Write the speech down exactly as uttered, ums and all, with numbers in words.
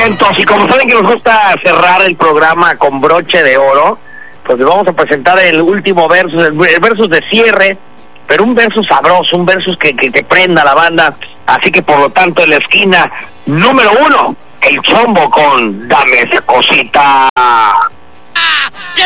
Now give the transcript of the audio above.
Vientos, y como saben que nos gusta cerrar el programa con broche de oro, pues les vamos a presentar el último versus, el, el versus de cierre, pero un versus sabroso, un versus que, que te prenda la banda. Así que por lo tanto en la esquina número uno, el Chombo con Dame esa cosita.